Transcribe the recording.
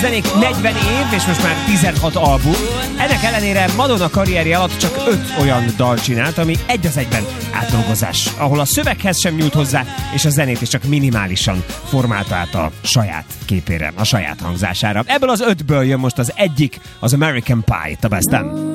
Zenék 40 év, és most már 16 album. Ennek ellenére Madonna karrierje alatt csak 5 olyan dal csinált, ami egy az egyben átdolgozás, ahol a szöveghez sem nyújt hozzá, és a zenét is csak minimálisan formálta át a saját képére, a saját hangzására. Ebből az 5-ből jön most az egyik, az American Pie, a Best Damn.